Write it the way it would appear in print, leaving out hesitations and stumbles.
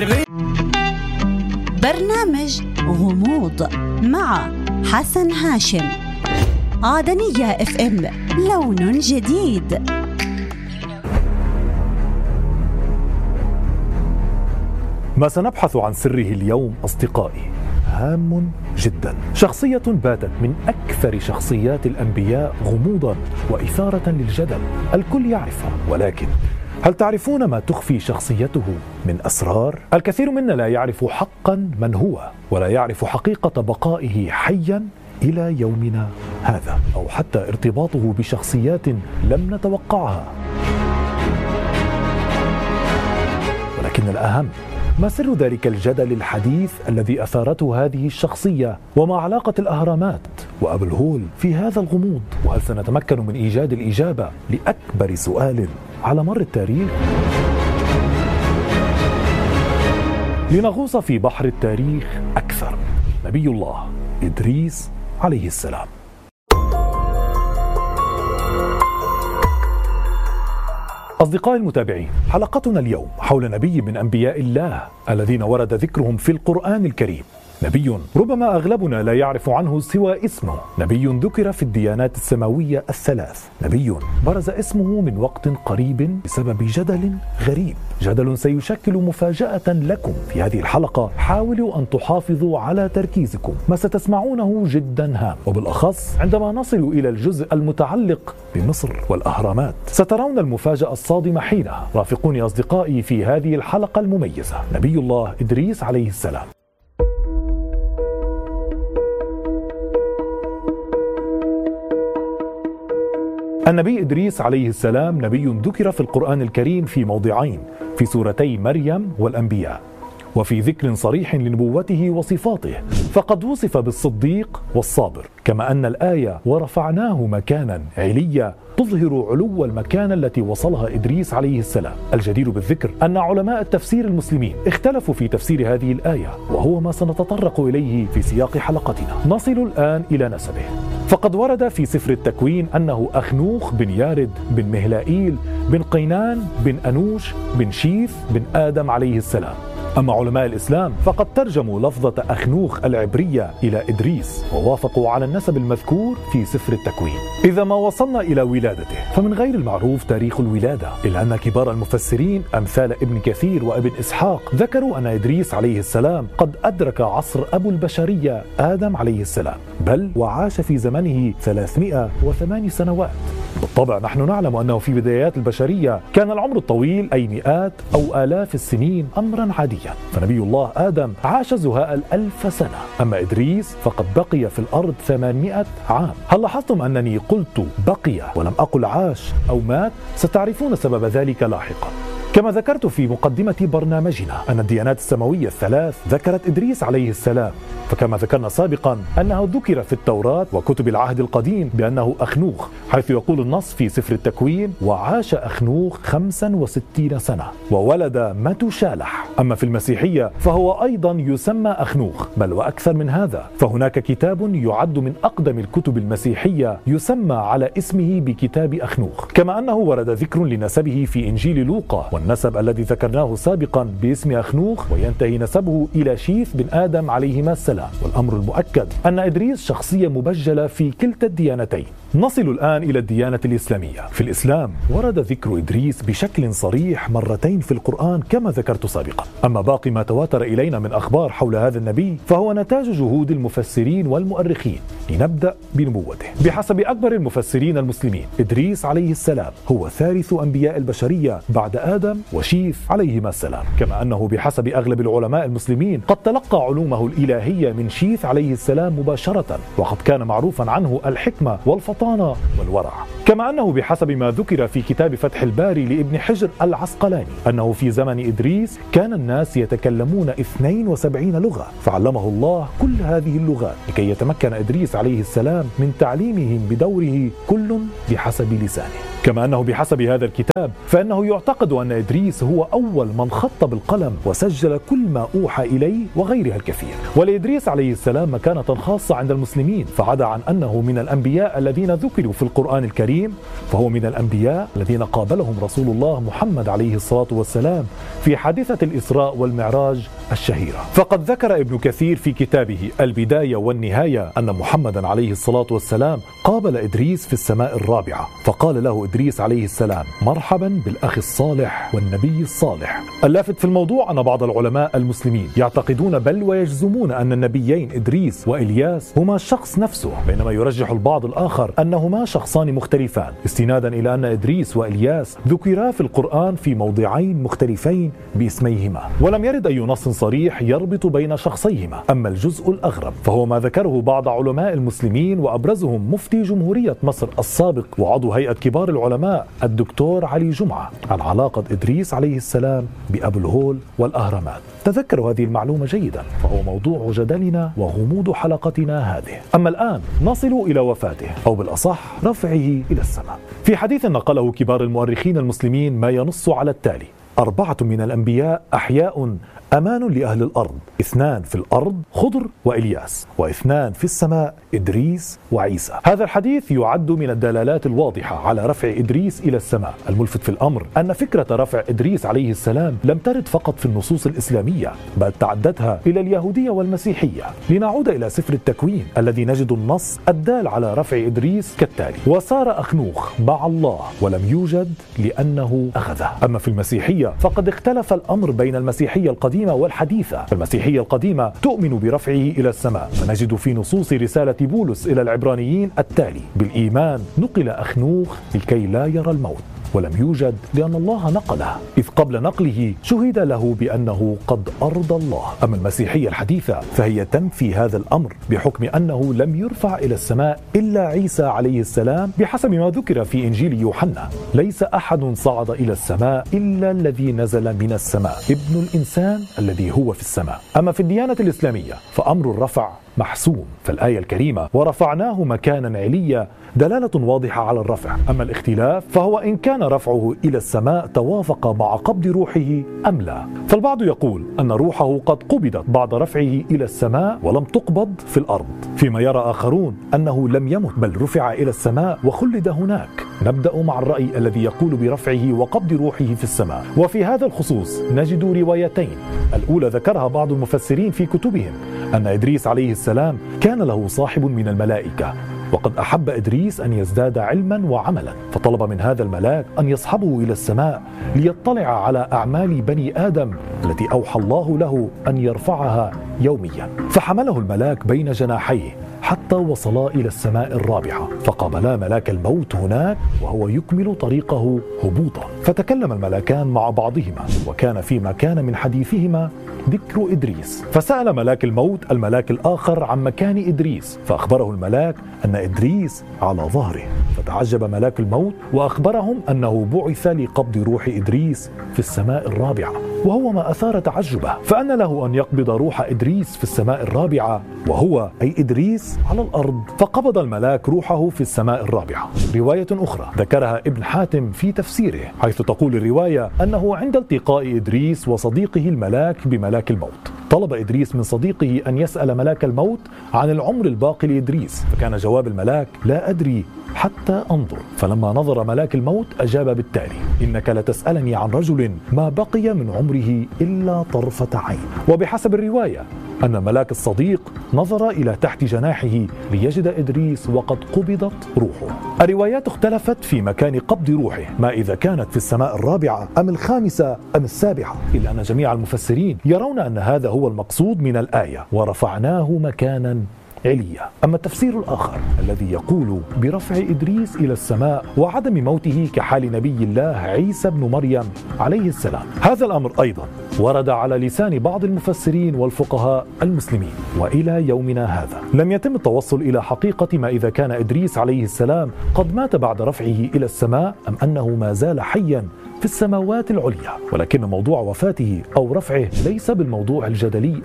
برنامج غموض مع حسن هاشم. عدنية اف ام، لون جديد. ما سنبحث عن سره اليوم أصدقائي هام جدا. شخصية باتت من أكثر شخصيات الأنبياء غموضا وإثارة للجدل. الكل يعرفها، ولكن هل تعرفون ما تخفي شخصيته من أسرار؟ الكثير منا لا يعرف حقا من هو، ولا يعرف حقيقة بقائه حيا إلى يومنا هذا، أو حتى ارتباطه بشخصيات لم نتوقعها. ولكن الأهم، ما سر ذلك الجدل الحديث الذي أثارته هذه الشخصية؟ وما علاقة الأهرامات وأبو الهول في هذا الغموض؟ وهل سنتمكن من إيجاد الإجابة لأكبر سؤال على مر التاريخ؟ لنغوص في بحر التاريخ أكثر. نبي الله إدريس عليه السلام. أصدقائي المتابعين، حلقتنا اليوم حول نبي من أنبياء الله الذين ورد ذكرهم في القرآن الكريم. نبي ربما أغلبنا لا يعرف عنه سوى اسمه، نبي ذكر في الديانات السماوية الثلاث، نبي برز اسمه من وقت قريب بسبب جدل غريب، جدل سيشكل مفاجأة لكم في هذه الحلقة. حاولوا أن تحافظوا على تركيزكم، ما ستسمعونه جدا هام، وبالأخص عندما نصل إلى الجزء المتعلق بمصر والأهرامات. سترون المفاجأة الصادمة حينها. رافقوني أصدقائي في هذه الحلقة المميزة. نبي الله إدريس عليه السلام. النبي إدريس عليه السلام نبي ذكر في القرآن الكريم في موضعين، في سورتي مريم والأنبياء، وفي ذكر صريح لنبوته وصفاته، فقد وصف بالصديق والصابر، كما أن الآية ورفعناه مكانا عليا تظهر علو المكانة التي وصلها إدريس عليه السلام. الجدير بالذكر أن علماء التفسير المسلمين اختلفوا في تفسير هذه الآية، وهو ما سنتطرق إليه في سياق حلقتنا. نصل الآن إلى نسبه، فقد ورد في سفر التكوين أنه أخنوخ بن يارد بن مهلائيل بن قينان بن أنوش بن شيث بن آدم عليه السلام. أما علماء الإسلام فقد ترجموا لفظة أخنوخ العبرية إلى إدريس، ووافقوا على النسب المذكور في سفر التكوين. إذا ما وصلنا إلى ولادته، فمن غير المعروف تاريخ الولادة، إلا أن كبار المفسرين أمثال ابن كثير وابن إسحاق ذكروا أن إدريس عليه السلام قد أدرك عصر أبو البشرية آدم عليه السلام، بل وعاش في زمنه 308 سنوات. بالطبع نحن نعلم أنه في بدايات البشرية كان العمر الطويل، أي مئات أو آلاف السنين، أمرا عاديا، فنبي الله آدم عاش زهاء 1000 سنة. أما إدريس فقد بقي في الأرض 800 عام. هل لاحظتم أنني قلت بقي ولم أقل عاش أو مات؟ ستعرفون سبب ذلك لاحقا. كما ذكرت في مقدمة برنامجنا أن الديانات السماوية الثلاث ذكرت إدريس عليه السلام، فكما ذكرنا سابقا أنه ذكر في التوراة وكتب العهد القديم بأنه أخنوخ، حيث يقول النص في سفر التكوين: وعاش أخنوخ 65 سنة وولد متوشالح. أما في المسيحية فهو أيضا يسمى أخنوخ، بل وأكثر من هذا، فهناك كتاب يعد من أقدم الكتب المسيحية يسمى على اسمه بكتاب أخنوخ. كما أنه ورد ذكر لنسبه في إنجيل لوقا، والنسب الذي ذكرناه سابقا باسم أخنوخ، وينتهي نسبه إلى شيث بن آدم عليهما السلام. والأمر المؤكد أن إدريس شخصية مبجلة في كلتا الديانتين. نصل الآن إلى الديانة الإسلامية. في الإسلام ورد ذكر إدريس بشكل صريح مرتين في القرآن كما ذكرت سابقا. أما باقي ما تواتر إلينا من أخبار حول هذا النبي فهو نتاج جهود المفسرين والمؤرخين. لنبدأ بنبوته. بحسب أكبر المفسرين المسلمين، إدريس عليه السلام هو ثالث أنبياء البشرية بعد آدم وشيث عليهما السلام، كما أنه بحسب أغلب العلماء المسلمين قد تلقى علومه الإلهية من شيث عليه السلام مباشرة، وقد كان معروفا عنه الحكمة والفطانة والورع. كما أنه بحسب ما ذكر في كتاب فتح الباري لابن حجر العسقلاني أنه في زمن إدريس كان الناس يتكلمون 72 لغة، فعلمه الله كل هذه اللغات لكي يتمكن إدريس عليه السلام من تعليمهم بدوره، كل بحسب لسانه. كما أنه بحسب هذا الكتاب فإنه يعتقد أن إدريس هو أول من خط بالقلم وسجل كل ما أوحى إليه وغيرها الكثير. ولإدريس عليه السلام مكانة خاصة عند المسلمين، فعدا عن أنه من الأنبياء الذين ذكروا في القرآن الكريم، فهو من الأنبياء الذين قابلهم رسول الله محمد عليه الصلاة والسلام في حادثة الإسراء والمعراج الشهيرة. فقد ذكر ابن كثير في كتابه البداية والنهاية أن محمدا عليه الصلاة والسلام قابل إدريس في السماء الرابعة، فقال له إدريس عليه السلام: مرحبا بالأخ الصالح والنبي الصالح. اللافت في الموضوع أن بعض العلماء المسلمين يعتقدون بل ويجزمون أن النبيين إدريس وإلياس هما الشخص نفسه، بينما يرجح البعض الآخر أنهما شخصان مختلفان، استنادا إلى أن إدريس وإلياس ذكرا في القرآن في موضعين مختلفين باسميهما، ولم يرد أي نص صريح يربط بين شخصيهما. أما الجزء الأغرب فهو ما ذكره بعض علماء المسلمين وأبرزهم مفتي جمهورية مصر السابق وعضو هيئة كبار العلماء الدكتور علي جمعة عن علاقة إدريس عليه السلام بأبو الهول والأهرامات. تذكروا هذه المعلومة جيدا، فهو موضوع جدلنا وغموض حلقتنا هذه. أما الآن نصل إلى وفاته، أو بالأصح رفعه إلى السماء. في حديث نقله كبار المؤرخين المسلمين ما ينص على التالي: 4 من الأنبياء أحياء أمان لأهل الأرض، 2 في الأرض خضر وإلياس، و2 في السماء إدريس وعيسى. هذا الحديث يعد من الدلالات الواضحة على رفع إدريس إلى السماء. الملفت في الأمر أن فكرة رفع إدريس عليه السلام لم ترد فقط في النصوص الإسلامية، بل تعدتها إلى اليهودية والمسيحية. لنعود إلى سفر التكوين الذي نجد النص الدال على رفع إدريس كالتالي: وصار أخنوخ مع الله ولم يوجد لأنه أخذه. أما في المسيحية فقد اختلف الأمر بين المسيحية القديمة والحديثة. المسيحية القديمة تؤمن برفعه إلى السماء، فنجد في نصوص رسالة بولس إلى العبرانيين التالي: بالإيمان نقل أخنوخ لكي لا يرى الموت ولم يوجد لأن الله نقله، إذ قبل نقله شهد له بأنه قد أرضى الله. أما المسيحية الحديثة فهي تنفي هذا الأمر بحكم أنه لم يرفع إلى السماء إلا عيسى عليه السلام، بحسب ما ذكر في إنجيل يوحنا: ليس أحد صعد إلى السماء إلا الذي نزل من السماء، ابن الإنسان الذي هو في السماء. أما في الديانة الإسلامية فأمر الرفع محسوم، فالآية الكريمة ورفعناه مكانا عليا دلالة واضحة على الرفع. أما الاختلاف فهو إن كان رفعه إلى السماء توافق مع قبض روحه أم لا. فالبعض يقول أن روحه قد قبضت بعد رفعه إلى السماء ولم تقبض في الأرض، فيما يرى آخرون أنه لم يمت بل رفع إلى السماء وخلد هناك. نبدأ مع الرأي الذي يقول برفعه وقبض روحه في السماء، وفي هذا الخصوص نجد روايتين. الأولى ذكرها بعض المفسرين في كتبهم أن إدريس عليه السلام كان له صاحب من الملائكة، وقد أحب إدريس أن يزداد علما وعملا، فطلب من هذا الملاك أن يصحبه إلى السماء ليطلع على أعمال بني آدم التي أوحى الله له أن يرفعها يوميا. فحمله الملاك بين جناحيه حتى وصلا إلى السماء الرابعة، فقابلا ملاك الموت هناك وهو يكمل طريقه هبوطا، فتكلم الملاكان مع بعضهما، وكان فيما كان من حديثهما ذكر إدريس. فسأل ملاك الموت الملاك الآخر عن مكان إدريس، فأخبره الملاك أن إدريس على ظهره، فتعجب ملاك الموت وأخبرهم أنه بعث لقبض روح إدريس في السماء الرابعة، وهو ما أثار تعجبه، فأن له أن يقبض روح إدريس في السماء الرابعة، وهو أي إدريس على الأرض. فقبض الملاك روحه في السماء الرابعة. رواية أخرى ذكرها ابن حاتم في تفسيره، حيث تقول الرواية أنه عند التقاء إدريس وصديقه الملاك بملاك الموت طلب إدريس من صديقه أن يسأل ملاك الموت عن العمر الباقي لإدريس، فكان جواب الملاك: لا أدري حتى أنظر. فلما نظر ملاك الموت أجاب بالتالي: إنك لتسألني عن رجل ما بقي من عمره إلا طرفة عين. وبحسب الرواية أن ملاك الصديق نظر إلى تحت جناحه ليجد إدريس وقد قبضت روحه. الروايات اختلفت في مكان قبض روحه، ما إذا كانت في السماء الرابعة أم الخامسة أم السابعة، إلا أن جميع المفسرين يرون أن هذا هو المقصود من الآية: ورفعناه مكانا عليا. أما التفسير الآخر الذي يقول برفع إدريس إلى السماء وعدم موته كحال نبي الله عيسى بن مريم عليه السلام، هذا الأمر أيضا ورد على لسان بعض المفسرين والفقهاء المسلمين، وإلى يومنا هذا لم يتم التوصل إلى حقيقة ما إذا كان إدريس عليه السلام قد مات بعد رفعه إلى السماء أم أنه ما زال حيا في السماوات العليا. ولكن موضوع وفاته أو رفعه ليس بالموضوع الجدلي